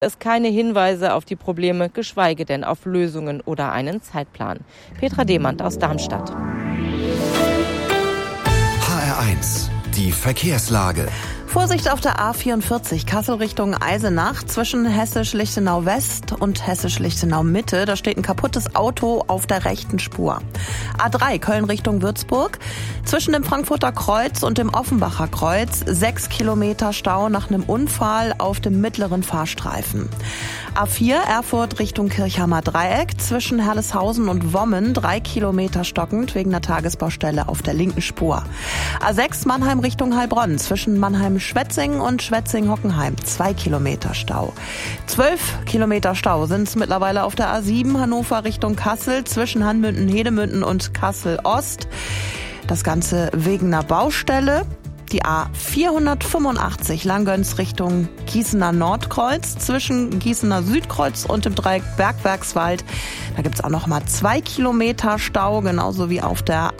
Es keine Hinweise auf die Probleme, geschweige denn auf Lösungen oder einen Zeitplan. Petra Demand aus Darmstadt. HR1, die Verkehrslage. Vorsicht auf der A44 Kassel Richtung Eisenach zwischen Hessisch-Lichtenau West und Hessisch-Lichtenau Mitte. Da steht ein kaputtes Auto auf der rechten Spur. A3 Köln Richtung Würzburg zwischen dem Frankfurter Kreuz und dem Offenbacher Kreuz 6 Kilometer Stau nach einem Unfall auf dem mittleren Fahrstreifen. A4 Erfurt Richtung Kirchhammer Dreieck zwischen Herleshausen und Wommen 3 Kilometer stockend wegen einer Tagesbaustelle auf der linken Spur. A6 Mannheim Richtung Heilbronn zwischen Mannheim-Schwetzing und Schwetzing-Hockenheim 2 Kilometer Stau. 12 Kilometer Stau sind es mittlerweile auf der A7 Hannover Richtung Kassel zwischen Hanmünden, Hedemünden und Kassel-Ost. Das Ganze wegen einer Baustelle. Die A485 Langgöns Richtung Gießener Nordkreuz zwischen Gießener Südkreuz und dem Dreieck Bergwerkswald. Da gibt's auch noch mal 2 Kilometer Stau, genauso wie auf der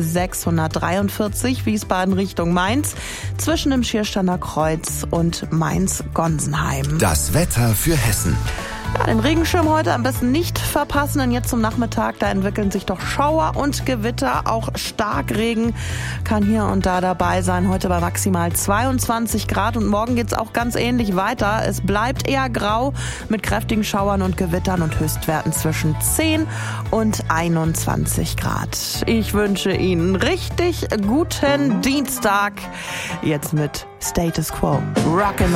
A643 Wiesbaden Richtung Mainz zwischen dem Schiersteiner Kreuz und Mainz-Gonsenheim. Das Wetter für Hessen. Ja, den Regenschirm heute am besten nicht verpassen, denn jetzt zum Nachmittag, da entwickeln sich doch Schauer und Gewitter. Auch Starkregen kann hier und da dabei sein. Heute bei maximal 22 Grad und morgen geht's auch ganz ähnlich weiter. Es bleibt eher grau mit kräftigen Schauern und Gewittern und Höchstwerten zwischen 10 und 21 Grad. Ich wünsche Ihnen richtig guten Dienstag. Jetzt mit Status Quo. Rockin'